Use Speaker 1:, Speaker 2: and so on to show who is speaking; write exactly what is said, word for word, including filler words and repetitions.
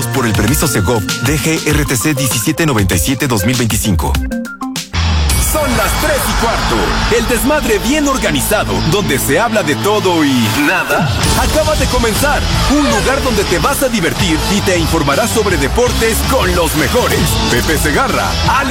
Speaker 1: por el permiso Segov D G R T C diecisiete noventa y siete dos mil veinticinco.
Speaker 2: Son las tres y cuarto. El desmadre bien organizado, donde se habla de todo y nada, acaba de comenzar. Un lugar donde te vas a divertir y te informarás sobre deportes con los mejores. Pepe Segarra, Ale